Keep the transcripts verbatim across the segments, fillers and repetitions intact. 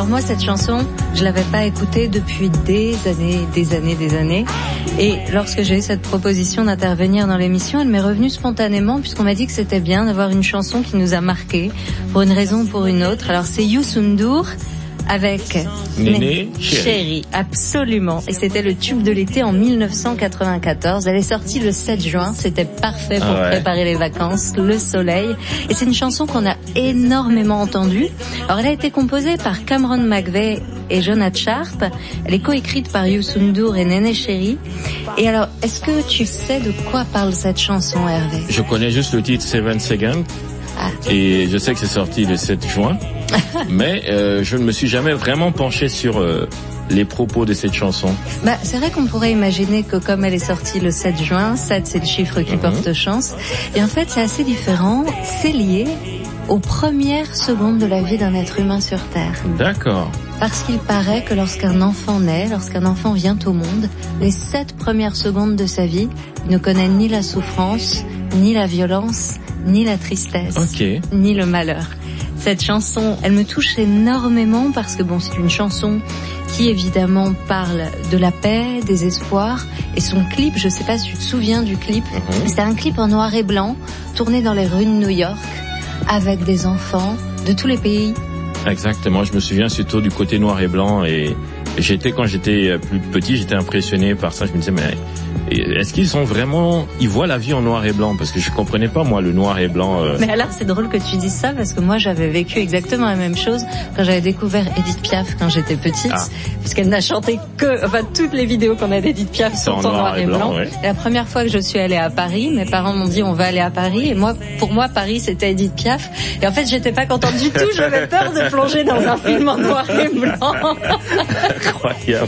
Alors moi, cette chanson, je l'avais pas écoutée depuis des années, des années, des années. Et lorsque j'ai eu cette proposition d'intervenir dans l'émission, elle m'est revenue spontanément puisqu'on m'a dit que c'était bien d'avoir une chanson qui nous a marqués pour une raison ou pour une autre. Alors c'est Youssou N'Dour avec Néné Chéri. Chéri, absolument. Et c'était le tube de l'été en dix-neuf cent quatre-vingt-quatorze. Elle est sortie le sept juin. C'était parfait pour ah ouais. préparer les vacances, le soleil. Et c'est une chanson qu'on a énormément entendue. Alors elle a été composée par Cameron McVeigh et Jonas Sharp. Elle est coécrite par Youssou N'Dour et Néné Chéri. Et alors, est-ce que tu sais de quoi parle cette chanson, Hervé? Je connais juste le titre Seven Seconds. Ah. Et je sais que c'est sorti le sept juin, mais euh, je ne me suis jamais vraiment penché sur euh, les propos de cette chanson. Bah, c'est vrai qu'on pourrait imaginer que comme elle est sortie le sept juin, sept c'est le chiffre qui mm-hmm. porte chance, et en fait c'est assez différent, c'est lié aux premières secondes de la vie d'un être humain sur Terre. D'accord. Parce qu'il paraît que lorsqu'un enfant naît, lorsqu'un enfant vient au monde, les sept premières secondes de sa vie, il ne connaît ni la souffrance, ni la violence, ni la tristesse, okay. ni le malheur. Cette chanson, elle me touche énormément parce que bon, c'est une chanson qui évidemment parle de la paix, des espoirs, et son clip, je sais pas si tu te souviens du clip, mm-hmm. c'est un clip en noir et blanc, tourné dans les rues de New York, avec des enfants de tous les pays. Exactement, je me souviens surtout du côté noir et blanc, et j'étais, quand j'étais plus petit, j'étais impressionné par ça, je me disais, mais est-ce qu'ils sont vraiment, ils voient la vie en noir et blanc? Parce que je comprenais pas, moi, le noir et blanc. Euh... Mais alors, c'est drôle que tu dises ça, parce que moi, j'avais vécu exactement la même chose quand j'avais découvert Edith Piaf quand j'étais petite, ah. puisqu'elle n'a chanté que, enfin, toutes les vidéos qu'on a d'Edith Piaf sont en, en noir, noir et blanc. blanc. Ouais. Et la première fois que je suis allée à Paris, mes parents m'ont dit, on va aller à Paris, et moi, pour moi, Paris, c'était Edith Piaf. Et en fait, j'étais pas contente du tout, j'avais peur de plonger dans un film en noir et blanc. Incroyable.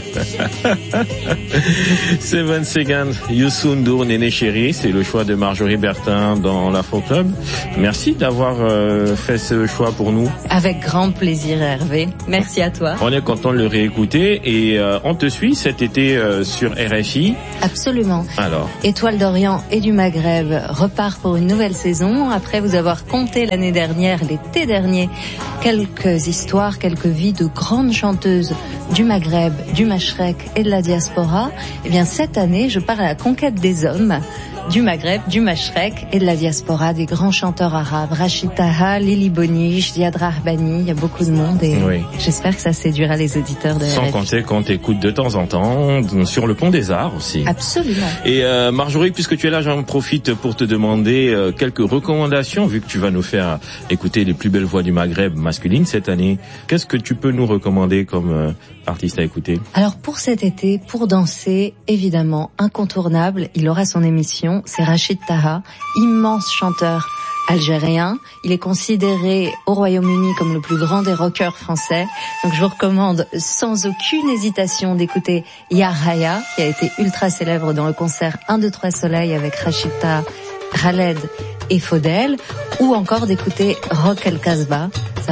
Seven Seconds, Youssou N'Dour, Néné Chéri, c'est le choix de Marjorie Bertin dans l'Afro Club. Merci d'avoir euh, fait ce choix pour nous. Avec grand plaisir, Hervé. Merci à toi. On est content de le réécouter et euh, on te suit cet été euh, sur R F I. Absolument. Alors. Étoile d'Orient et du Maghreb repart pour une nouvelle saison. Après vous avoir compté l'année dernière, l'été dernier, quelques histoires, quelques vies de grandes chanteuses du Maghreb, du Mashrek et de la diaspora, eh bien cette année, je pars à la conquête des hommes du Maghreb, du Mashrek et de la diaspora, des grands chanteurs arabes, Rachid Taha, Lili Bonich, Ziad Rahbani, il y a beaucoup de monde et oui. j'espère que ça séduira les auditeurs de Sans R F I. compter qu'on t'écoute de temps en temps sur le Pont des Arts aussi. Absolument. Et euh, Marjorie, puisque tu es là, j'en profite pour te demander euh, quelques recommandations, vu que tu vas nous faire écouter les plus belles voix du Maghreb masculine cette année. Qu'est-ce que tu peux nous recommander comme euh, artiste à écouter? Alors pour cet été, pour danser, évidemment, incontournable, il aura son émission. C'est Rachid Taha, immense chanteur algérien. Il est considéré au Royaume-Uni comme le plus grand des rockers français. Donc je vous recommande sans aucune hésitation d'écouter Ya Haya, qui a été ultra célèbre dans le concert un, deux, trois Soleil avec Rachid Taha, Khaled et Faudel, ou encore d'écouter Rock El Kasbah.